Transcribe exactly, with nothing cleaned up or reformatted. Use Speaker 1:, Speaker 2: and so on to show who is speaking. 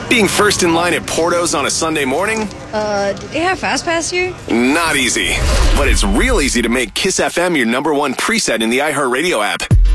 Speaker 1: Being first in line at Porto's on a Sunday morning?
Speaker 2: Uh, do they have Fast Pass here?
Speaker 1: Not easy. But it's real easy to make Kiss F M your number one preset in the iHeartRadio app.